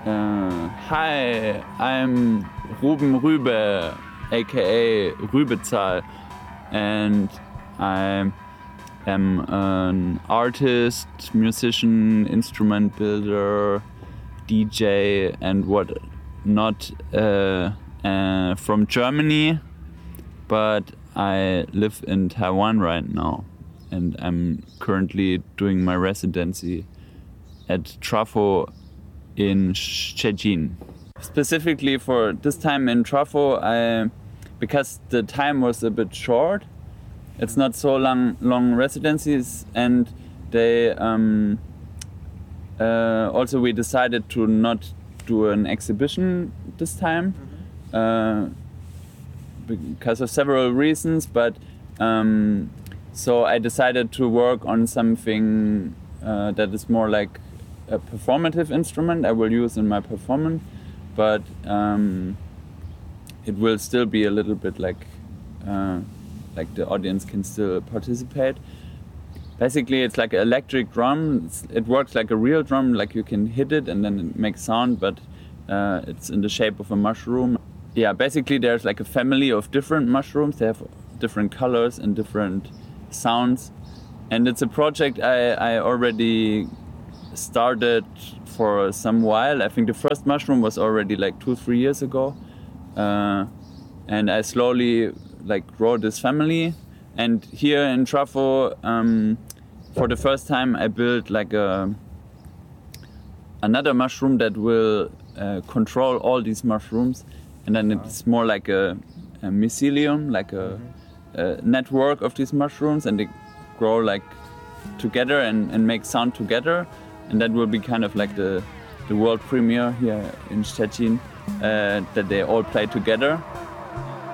Hi, I'm Ruben Rübe, aka Rübezahl, and I am an artist, musician, instrument builder, DJ, and what not from Germany, but I live in Taiwan right now, and I'm currently doing my residency at Trafo in Szczecin. Specifically for this time in Trafo, because the time was a bit short, it's not so long residencies, and they also we decided to not do an exhibition this time because of several reasons, but so I decided to work on something that is more like a performative instrument I will use in my performance, but it will still be a little bit like the audience can still participate. Basically, it's like an electric drum. It works like a real drum, like you can hit it and then it makes sound, but it's in the shape of a mushroom. Yeah, basically there's like a family of different mushrooms. They have different colors and different sounds, and it's a project I already started for some while. I think the first mushroom was already like 2-3 years ago, and I slowly grow this family. And here in Trafo, for the first time I built like another mushroom that will control all these mushrooms, and then it's more like a mycelium, like a network of these mushrooms, and they grow like together and make sound together. And that will be kind of like the world premiere here in Szczecin, that they all play together.